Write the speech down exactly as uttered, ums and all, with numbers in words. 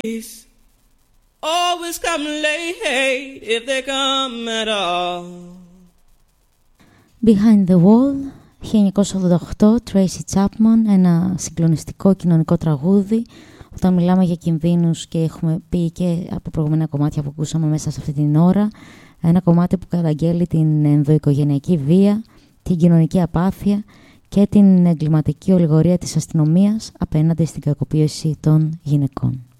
Always come late if they come at all. Behind the Wall, χίλια εννιακόσια ογδόντα οκτώ, Tracy Chapman, ένα συγκλονιστικό κοινωνικό τραγούδι. Όταν μιλάμε για κινδύνους και έχουμε πει και από προηγούμενα κομμάτια που ακούσαμε μέσα σε αυτή την ώρα, ένα κομμάτι που καταγγέλει την ενδοοικογενειακή βία, την κοινωνική απάθεια και την εγκληματική ολιγορία της αστυνομίας απέναντι στην κακοποίηση των γυναικών.